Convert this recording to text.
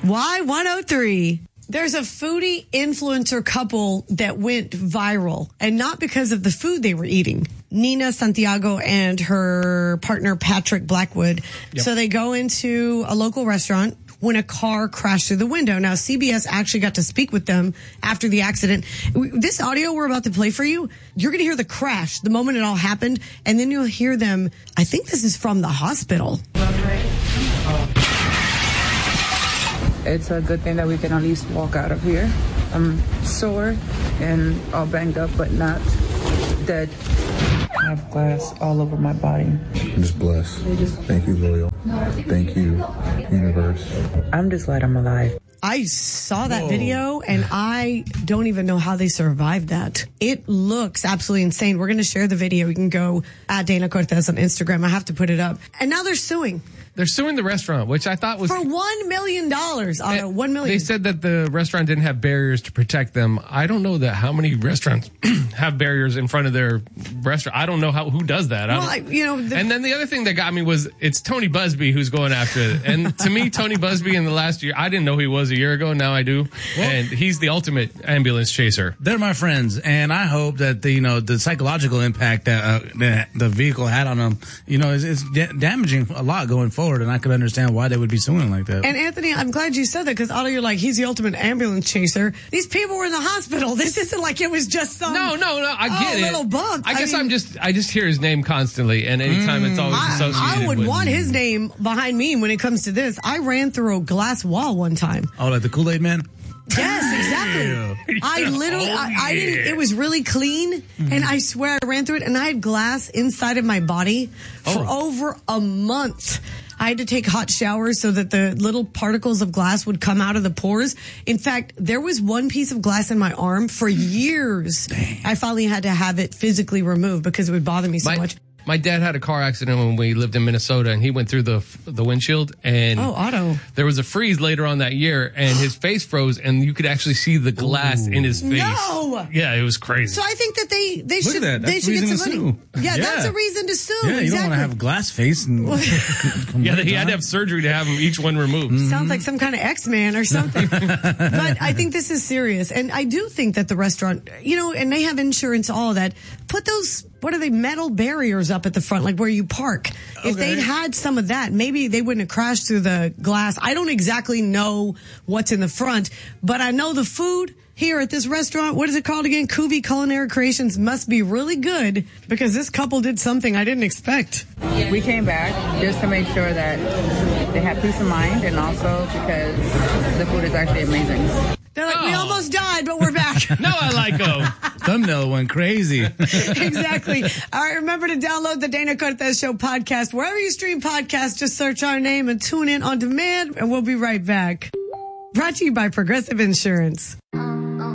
Y103. There's a foodie influencer couple that went viral, and not because of the food they were eating. Nina Santiago and her partner, Patrick Blackwood. Yep. So they go into a local restaurant when a car crashed through the window. Now, CBS actually got to speak with them after the accident. This audio we're about to play for you, you're going to hear the crash, the moment it all happened, and then you'll hear them. I think this is from the hospital. It's a good thing that we can at least walk out of here. I'm sore and all banged up, but not dead. I have glass all over my body. I'm just blessed. Thank you, Loyal. Thank you, universe. I'm just glad I'm alive. I saw that video, and I don't even know how they survived that. It looks absolutely insane. We're going to share the video. You can go at Dana Cortez on Instagram. I have to put it up. And now they're suing. They're suing the restaurant, which I thought was... For $1 million. $1 million. They said that the restaurant didn't have barriers to protect them. I don't know that how many restaurants have barriers in front of their restaurant. I don't know who does that. And then the other thing that got me was it's Tony Busby who's going after it. And to me, Tony Busby in the last year, I didn't know who he was a year ago. Now I do. Well, and he's the ultimate ambulance chaser. They're my friends. And I hope that the psychological impact that the vehicle had on them, is damaging a lot going forward. And I could understand why they would be suing like that. And Anthony, I'm glad you said that, because Otto, you're like, he's the ultimate ambulance chaser. These people were in the hospital. This isn't like it was just some No, I get it. Little bump. I guess I just hear his name constantly, and anytime it's always associated I would with want his name behind me when it comes to this. I ran through a glass wall one time. Oh, like the Kool-Aid Man? Yes, exactly. I literally, I didn't, it was really clean, and I swear I ran through it, and I had glass inside of my body for over a month. I had to take hot showers so that the little particles of glass would come out of the pores. In fact, there was one piece of glass in my arm for years. Dang. I finally had to have it physically removed because it would bother me so much. My dad had a car accident when we lived in Minnesota, and he went through the windshield, and Otto. There was a freeze later on that year, and his face froze, and you could actually see the glass in his face. No! Yeah, it was crazy. So I think that they should get some money. Yeah, that's a reason to sue. Yeah, you don't want to have a glass face. And he had to have surgery to have each one removed. Sounds like some kind of X-Man or something. But I think this is serious, and I do think that the restaurant, and they have insurance, all that. Put those, what are they, metal barriers up at the front, like where you park. Okay. If they'd had some of that, maybe they wouldn't have crashed through the glass. I don't exactly know what's in the front, but I know the food here at this restaurant, what is it called again? Kuvi Culinary Creations, must be really good, because this couple did something I didn't expect. We came back just to make sure that they had peace of mind, and also because the food is actually amazing. They're like, we almost died, but we're back. No, I like them. Thumbnail went crazy. Exactly. All right, remember to download the Dana Cortez Show podcast. Wherever you stream podcasts, just search our name and tune in on demand, and we'll be right back. Brought to you by Progressive Insurance.